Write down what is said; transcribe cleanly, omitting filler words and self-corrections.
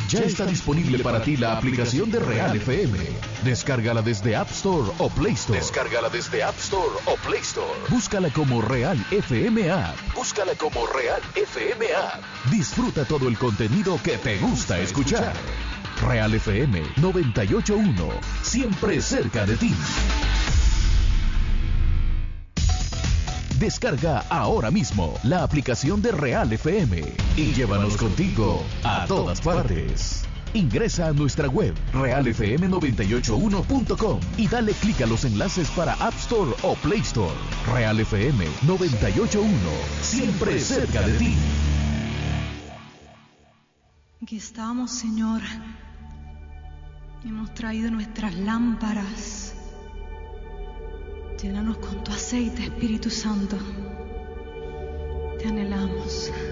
Ya está disponible para ti la aplicación de Real FM. Descárgala desde App Store o Play Store. Búscala como Real FM App. Disfruta todo el contenido que te gusta escuchar. Real FM 98.1. Siempre cerca de ti. Descarga ahora mismo la aplicación de Real FM y llévanos contigo a todas partes. Ingresa a nuestra web realfm981.com y dale clic a los enlaces para App Store o Play Store. Real FM 98.1, siempre cerca de ti. Aquí estamos, Señor. Hemos traído nuestras lámparas. Llénanos con tu aceite, Espíritu Santo. Te anhelamos.